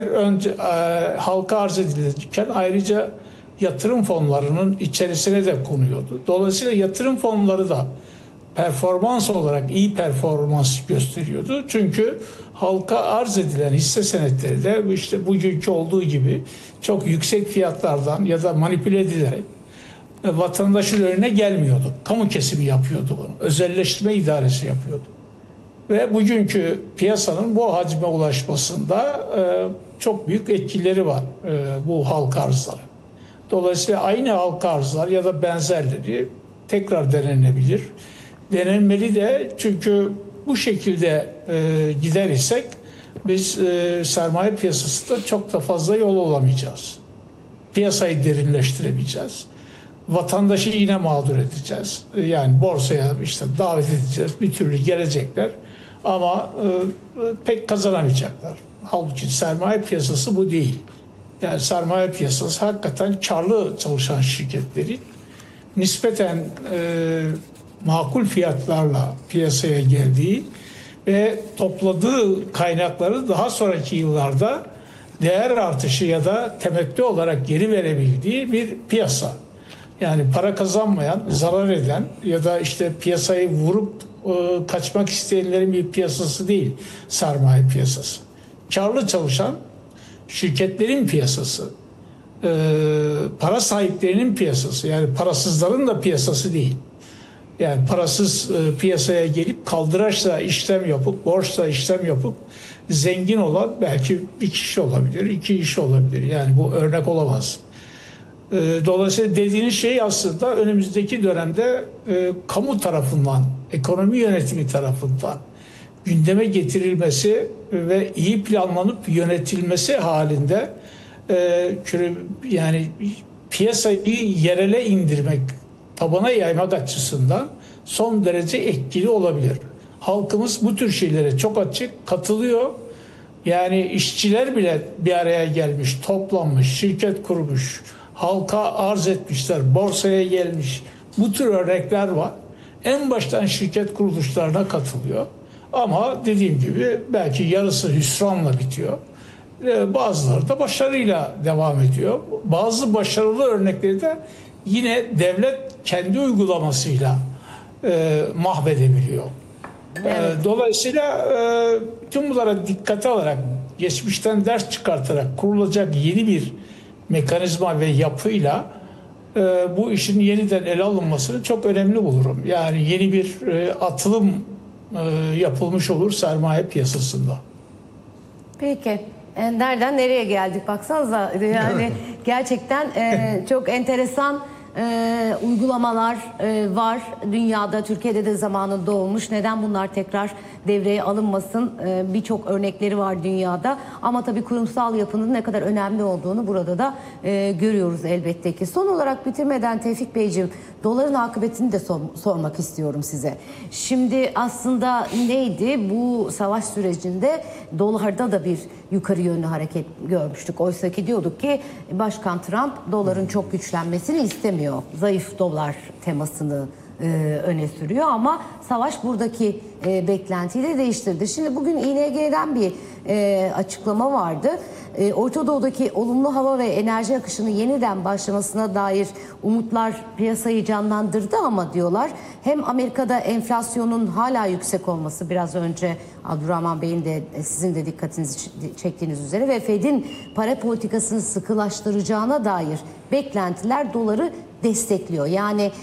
önce halka arz edilirken ayrıca yatırım fonlarının içerisine de konuyordu. Dolayısıyla yatırım fonları da performans olarak iyi performans gösteriyordu. Çünkü halka arz edilen hisse senetleri de işte bugünkü olduğu gibi çok yüksek fiyatlardan ya da manipüle edilerek vatandaşın önüne gelmiyordu. Kamu kesimi yapıyordu bunu. Özelleştirme idaresi yapıyordu. Ve bugünkü piyasanın bu hacme ulaşmasında çok büyük etkileri var bu halka arzları. Dolayısıyla aynı halka arzlar ya da benzerleri tekrar denenebilir. Denenmeli de, çünkü bu şekilde gider isek biz sermaye piyasasında çok da fazla yol olamayacağız. Piyasayı derinleştiremeyeceğiz. Vatandaşı yine mağdur edeceğiz. Yani borsaya işte davet edeceğiz. Bir türlü gelecekler ama pek kazanamayacaklar. Halbuki sermaye piyasası bu değil. Yani sermaye piyasası hakikaten karlı çalışan şirketlerin nispeten makul fiyatlarla piyasaya geldiği ve topladığı kaynakları daha sonraki yıllarda değer artışı ya da temettü olarak geri verebildiği bir piyasa. Yani para kazanmayan, zarar eden ya da işte piyasayı vurup kaçmak isteyenlerin bir piyasası değil sermaye piyasası. Karlı çalışan şirketlerin piyasası. Para sahiplerinin piyasası. Yani parasızların da piyasası değil. Yani parasız piyasaya gelip kaldıraçla işlem yapıp, borçla işlem yapıp zengin olan belki bir kişi olabilir, iki kişi olabilir. Yani bu örnek olamaz. Dolayısıyla dediğiniz şey aslında önümüzdeki dönemde kamu tarafından, ekonomi yönetimi tarafından gündeme getirilmesi ve iyi planlanıp yönetilmesi halinde yani piyasayı yerele indirmek, tabana yaymak açısından son derece etkili olabilir. Halkımız bu tür şeylere çok açık, katılıyor. Yani işçiler bile bir araya gelmiş, toplanmış, şirket kurmuş, halka arz etmişler, borsaya gelmiş. Bu tür örnekler var. En baştan şirket kuruluşlarına katılıyor. Ama dediğim gibi belki yarısı hüsranla bitiyor. Bazıları da başarıyla devam ediyor. Bazı başarılı örnekleri de yine devlet kendi uygulamasıyla mahvedebiliyor. Evet. Dolayısıyla tüm bunlara dikkate alarak, geçmişten ders çıkartarak kurulacak yeni bir mekanizma ve yapıyla bu işin yeniden ele alınmasını çok önemli bulurum. Yani yeni bir atılım yapılmış olur sermaye piyasasında. Peki. Nereden nereye geldik baksanıza, yani gerçekten çok enteresan uygulamalar var dünyada, Türkiye'de de zamanında olmuş. Neden bunlar tekrar devreye alınmasın? Birçok örnekleri var dünyada ama tabii kurumsal yapının ne kadar önemli olduğunu burada da görüyoruz elbette ki. Son olarak bitirmeden Tevfik Beyciğim, doların akıbetini de sormak istiyorum size. Şimdi aslında neydi bu savaş sürecinde, dolarda da bir yukarı yönlü hareket görmüştük. Oysa ki diyorduk ki Başkan Trump doların çok güçlenmesini istemiyor. Zayıf dolar temasını öne sürüyor ama savaş buradaki beklentiyi de değiştirdi. Şimdi bugün ING'den bir açıklama vardı. Orta Doğu'daki olumlu hava ve enerji akışının yeniden başlamasına dair umutlar piyasayı canlandırdı ama diyorlar hem Amerika'da enflasyonun hala yüksek olması, biraz önce Abdurrahman Bey'in de sizin de dikkatinizi çektiğiniz üzere, ve Fed'in para politikasını sıkılaştıracağına dair beklentiler doları destekliyor. Yani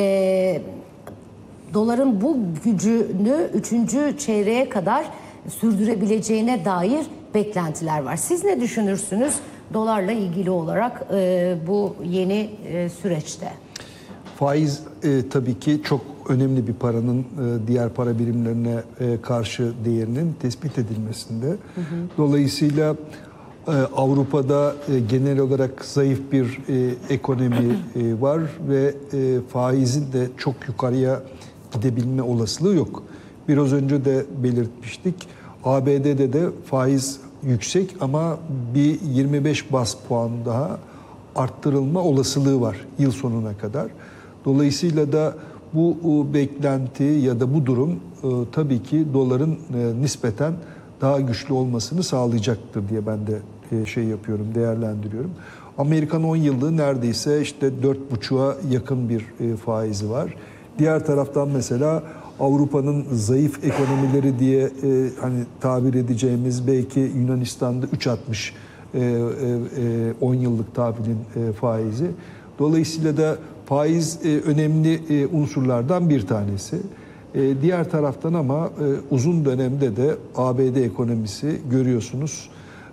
doların bu gücünü 3. çeyreğe kadar sürdürebileceğine dair beklentiler var. Siz ne düşünürsünüz dolarla ilgili olarak bu yeni süreçte? Faiz tabii ki çok önemli bir paranın diğer para birimlerine karşı değerinin tespit edilmesinde. Hı hı. Dolayısıyla Avrupa'da genel olarak zayıf bir ekonomi var ve faizin de çok yukarıya gidebilme olasılığı yok. Biraz önce de belirtmiştik. ABD'de de faiz yüksek ama bir 25 bas puan daha arttırılma olasılığı var yıl sonuna kadar. Dolayısıyla da bu beklenti ya da bu durum tabii ki doların nispeten daha güçlü olmasını sağlayacaktır diye ben de şey yapıyorum, değerlendiriyorum. Amerikan 10 yıllığı neredeyse işte 4,5'a yakın bir faizi var. Diğer taraftan mesela Avrupa'nın zayıf ekonomileri diye hani tabir edeceğimiz belki Yunanistan'da 3,60 10 yıllık tahvilin faizi. Dolayısıyla da faiz önemli unsurlardan bir tanesi. Diğer taraftan ama uzun dönemde de ABD ekonomisi görüyorsunuz.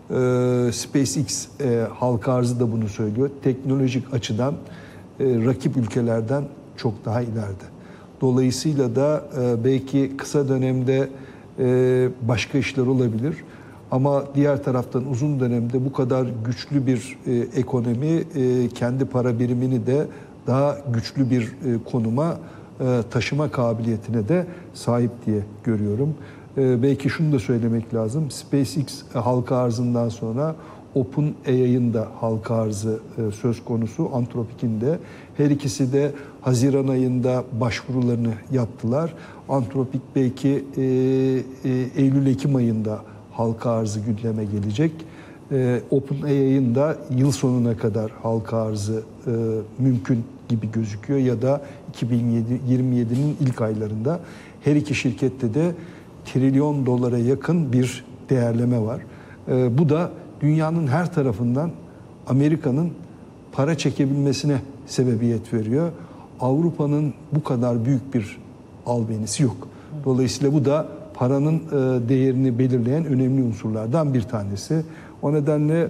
SpaceX halka arzı da bunu söylüyor. Teknolojik açıdan rakip ülkelerden çok daha ileride. Dolayısıyla da belki kısa dönemde başka işler olabilir. Ama diğer taraftan uzun dönemde bu kadar güçlü bir ekonomi kendi para birimini de daha güçlü bir konuma taşıma kabiliyetine de sahip diye görüyorum. Belki şunu da söylemek lazım. SpaceX halka arzından sonra OpenAI'ın da halka arzı söz konusu. Anthropic'in de. Her ikisi de Haziran ayında başvurularını yaptılar. Anthropic belki Eylül-Ekim ayında halka arzı gündeme gelecek. OpenAI'ın da yıl sonuna kadar halka arzı mümkün gibi gözüküyor ya da 2027'nin ilk aylarında. Her iki şirkette de trilyon dolara yakın bir değerleme var. Bu da dünyanın her tarafından Amerika'nın para çekebilmesine sebebiyet veriyor. Avrupa'nın bu kadar büyük bir albenisi yok. Dolayısıyla bu da paranın değerini belirleyen önemli unsurlardan bir tanesi. O nedenle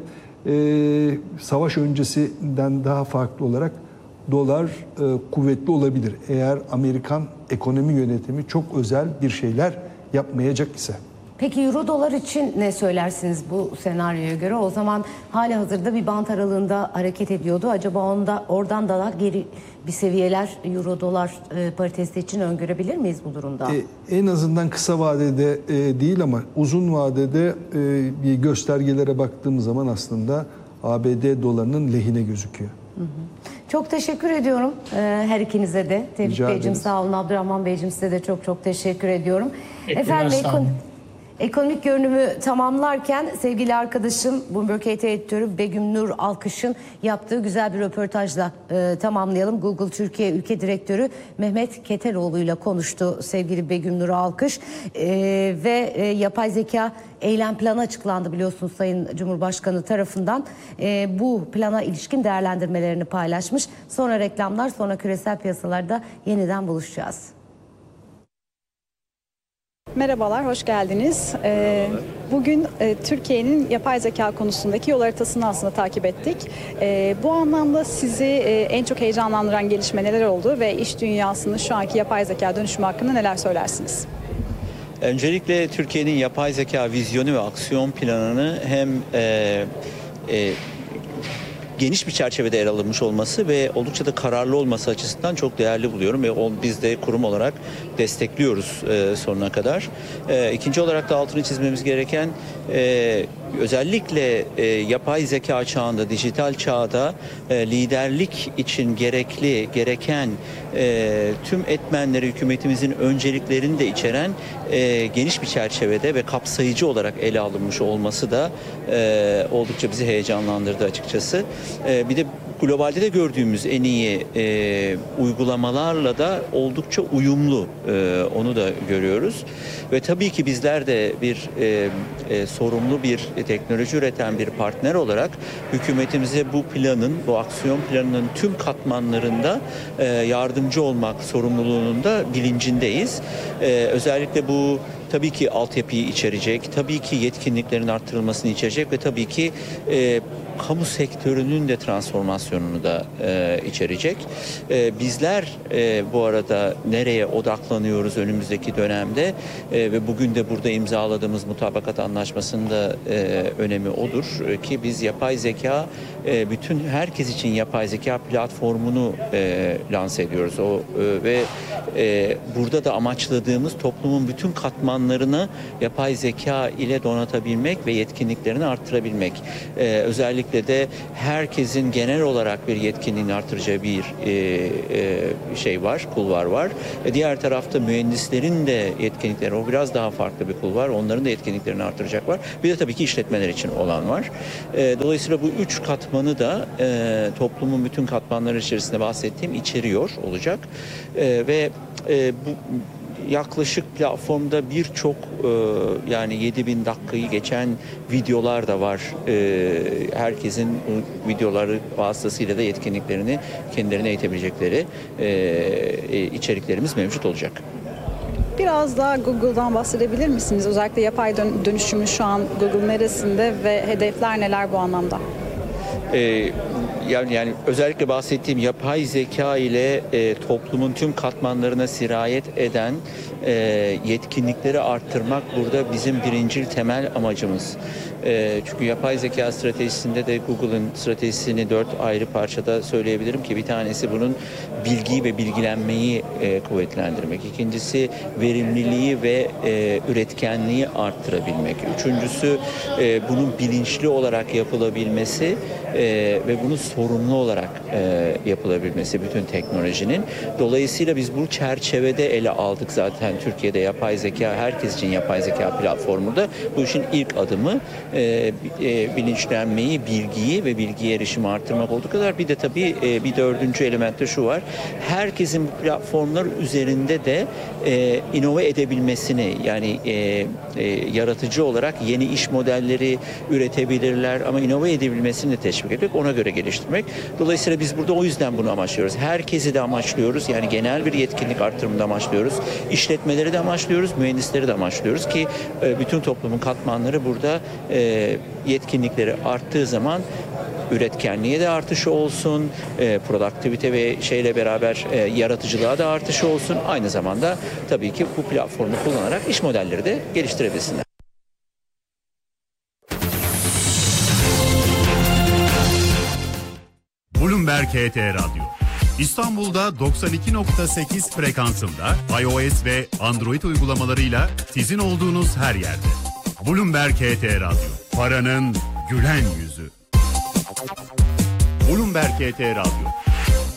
savaş öncesinden daha farklı olarak dolar kuvvetli olabilir. Eğer Amerikan ekonomi yönetimi çok özel bir şeyler yapmayacak ise. Peki euro dolar için ne söylersiniz bu senaryoya göre? O zaman hali hazırda bir bant aralığında hareket ediyordu. Acaba oradan daha geri bir seviyeler euro dolar paritesi için öngörebilir miyiz bu durumda? En azından kısa vadede değil ama uzun vadede bir göstergelere baktığımız zaman aslında ABD dolarının lehine gözüküyor. Hı hı. Çok teşekkür ediyorum her ikinize de. Tevfik Beyciğim sağ olun, Abdurrahman Beyciğim size de çok teşekkür ediyorum. Efendim ekonomik görünümü tamamlarken sevgili arkadaşım Bloomberg KT editörü Begüm Nur Alkış'ın yaptığı güzel bir röportajla tamamlayalım. Google Türkiye Ülke Direktörü Mehmet Keteroğlu ile konuştu sevgili Begüm Nur Alkış ve yapay zeka eylem planı açıklandı biliyorsunuz Sayın Cumhurbaşkanı tarafından. Bu plana ilişkin değerlendirmelerini paylaşmış. Sonra reklamlar, sonra küresel piyasalarda yeniden buluşacağız. Merhabalar, hoş geldiniz. Bugün Türkiye'nin yapay zeka konusundaki yol haritasını aslında takip ettik. Bu anlamda sizi en çok heyecanlandıran gelişme neler oldu ve iş dünyasının şu anki yapay zeka dönüşümü hakkında neler söylersiniz? Öncelikle Türkiye'nin yapay zeka vizyonu ve aksiyon planını hem geniş bir çerçevede ele alınmış olması ve oldukça da kararlı olması açısından çok değerli buluyorum ve biz de kurum olarak destekliyoruz sonuna kadar. İkinci olarak da altını çizmemiz gereken özellikle yapay zeka çağında, dijital çağda liderlik için gereken tüm etmenleri hükümetimizin önceliklerini de içeren geniş bir çerçevede ve kapsayıcı olarak ele alınmış olması da oldukça bizi heyecanlandırdı açıkçası. Bir de globalde de gördüğümüz en iyi uygulamalarla da oldukça uyumlu, onu da görüyoruz. Ve tabii ki bizler de bir sorumlu bir teknoloji üreten bir partner olarak hükümetimize bu aksiyon planının tüm katmanlarında yardımcı olmak sorumluluğunun da bilincindeyiz. Özellikle bu tabii ki altyapıyı içerecek, tabii ki yetkinliklerin arttırılmasını içerecek ve tabii ki kamu sektörünün de transformasyonunu da içerecek. Bizler bu arada nereye odaklanıyoruz önümüzdeki dönemde ve bugün de burada imzaladığımız mutabakat anlaşmasının da önemi odur ki biz yapay zeka bütün herkes için yapay zeka platformunu lanse ediyoruz. Ve burada da amaçladığımız toplumun bütün katmanlarını yapay zeka ile donatabilmek ve yetkinliklerini arttırabilmek. Özellikle özellikle de herkesin genel olarak bir yetkinliğini artıracağı bir şey var, kulvar var. Diğer tarafta mühendislerin de yetkinlikleri, o biraz daha farklı bir kulvar. Onların da yetkinliklerini artıracak var. Bir de tabii ki işletmeler için olan var. Dolayısıyla bu 3 katmanı da toplumun bütün katmanları içerisinde bahsettiğim içeriyor olacak. Ve bu yaklaşık platformda birçok yani 7000 dakikayı geçen videolar da var. Herkesin bu videoları vasıtasıyla da yetkinliklerini kendilerine eğitebilecekleri içeriklerimiz mevcut olacak. Biraz daha Google'dan bahsedebilir misiniz? Özellikle yapay dönüşümün şu an Google neresinde ve hedefler neler bu anlamda? Yani özellikle bahsettiğim yapay zeka ile toplumun tüm katmanlarına sirayet eden yetkinlikleri arttırmak burada bizim birincil temel amacımız. Çünkü yapay zeka stratejisinde de Google'ın stratejisini 4 ayrı parçada söyleyebilirim ki bir tanesi bunun bilgiyi ve bilgilenmeyi kuvvetlendirmek. İkincisi verimliliği ve üretkenliği arttırabilmek. Üçüncüsü bunun bilinçli olarak yapılabilmesi ve bunu sorumlu olarak yapılabilmesi bütün teknolojinin. Dolayısıyla biz bu çerçevede ele aldık zaten Türkiye'de yapay zeka, herkes için yapay zeka platformunda. Bu işin ilk adımı bilinçlenmeyi, bilgiyi ve bilgiye erişimi arttırmak olduğu kadar bir de tabii bir dördüncü elementte şu var. Herkesin bu platformlar üzerinde de inove edebilmesini, yani yaratıcı olarak yeni iş modelleri üretebilirler ama inove edebilmesini de teşvik etmek, ona göre geliştirmek. Dolayısıyla biz burada o yüzden bunu amaçlıyoruz. Herkesi de amaçlıyoruz. Yani genel bir yetkinlik artırımında amaçlıyoruz. İşletmeleri de amaçlıyoruz, mühendisleri de amaçlıyoruz ki bütün toplumun katmanları burada yetkinlikleri arttığı zaman üretkenliğe de artışı olsun, produktivite ve şeyle beraber yaratıcılığa da artışı olsun. Aynı zamanda tabii ki bu platformu kullanarak iş modelleri de geliştirebilsinler. Bloomberg HT Radyo. İstanbul'da 92.8 frekansında iOS ve Android uygulamalarıyla sizin olduğunuz her yerde. Bloomberg HT Radyo. Paranın gülen yüzü. Bloomberg HT Radyo.